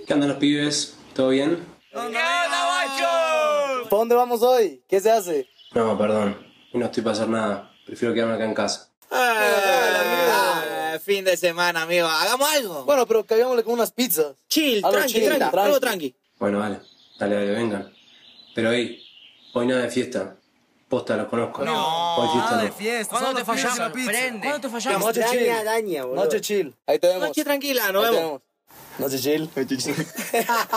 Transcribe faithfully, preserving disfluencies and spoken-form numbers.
¿Qué andan los pibes? ¿Todo bien? ¿Qué onda, macho? ¿Para dónde vamos hoy? ¿Qué se hace? No, perdón. Hoy no estoy para hacer nada. Prefiero quedarme acá en casa. Ah, fin de semana, amigo. Hagamos algo. Bueno, pero cagámosle con unas pizzas. Chill, Algo tranqui, chill, tranqui, tranqui. algo tranqui. Bueno, vale. Dale, dale, vengan. Pero hey, hoy nada de fiesta. Posta, los conozco. No, Hoy fiesta Nada no. de fiesta. ¿Cuándo solo te fallamos? pizza, pizza. Prende. ¿Cuándo te fallamos? Noche Daña, chill. daña, boludo. Noche chill. Ahí te vemos. Noche tranquila, nos Ahí te vemos. vemos. Noche chill.